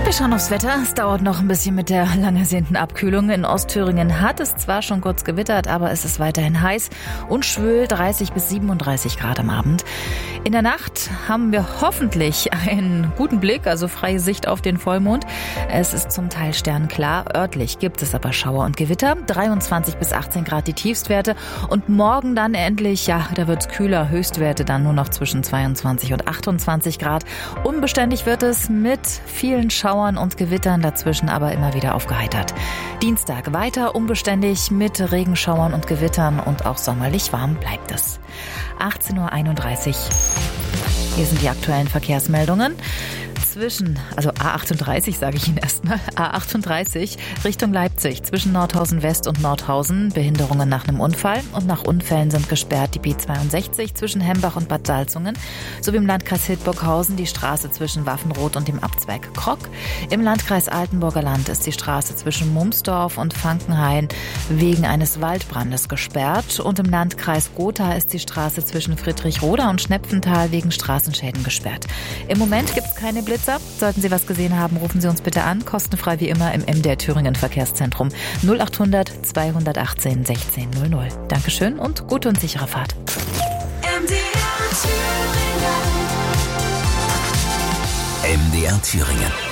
Wir schauen aufs Wetter. Es dauert noch ein bisschen mit der lang ersehnten Abkühlung. In Ostthüringen hat es zwar schon kurz gewittert, aber es ist weiterhin heiß und schwül, 30 bis 37 Grad am Abend. In der Nacht haben wir hoffentlich einen guten Blick, also freie Sicht auf den Vollmond. Es ist zum Teil sternklar. Örtlich gibt es aber Schauer und Gewitter. 23 bis 18 Grad die Tiefstwerte. Und morgen dann endlich, da wird's kühler. Höchstwerte dann nur noch zwischen 22 und 28 Grad. Unbeständig wird es mit vielen Schauern und Gewittern, dazwischen aber immer wieder aufgeheitert. Dienstag weiter unbeständig mit Regenschauern und Gewittern und auch sommerlich warm bleibt es. 18:31 Uhr. Hier sind die aktuellen Verkehrsmeldungen. Also A38 sage ich Ihnen erstmal, A38 Richtung Leipzig zwischen Nordhausen West und Nordhausen, Behinderungen nach einem Unfall und nach Unfällen sind gesperrt die B62 zwischen Hembach und Bad Salzungen, sowie im Landkreis Hildburghausen die Straße zwischen Waffenroth und dem Abzweig Krock. Im Landkreis Altenburger Land ist die Straße zwischen Mumsdorf und Frankenhain wegen eines Waldbrandes gesperrt und im Landkreis Gotha ist die Straße zwischen Friedrichroda und Schnepfenthal wegen Straßenschäden gesperrt. Im Moment gibt es keine Blitzer. Sollten Sie was gesehen haben, rufen Sie uns bitte an. Kostenfrei wie immer im MDR Thüringen Verkehrszentrum 0800 218 1600. Dankeschön und gute und sichere Fahrt. MDR Thüringen.